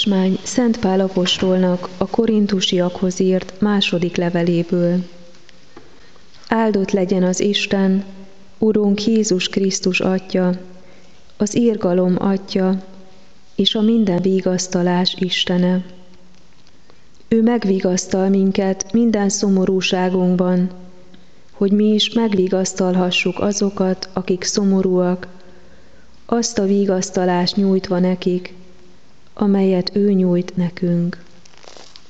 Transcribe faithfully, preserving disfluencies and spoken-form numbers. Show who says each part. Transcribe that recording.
Speaker 1: Olvasmány Szent Pál apostolnak a korintusiakhoz írt második leveléből. Áldott legyen az Isten, Urunk Jézus Krisztus Atya, az irgalom Atya és a minden vigasztalás Istene. Ő megvigasztal minket minden szomorúságunkban, hogy mi is megvigasztalhassuk azokat, akik szomorúak, azt a vigasztalást nyújtva nekik, amelyet ő nyújt nekünk.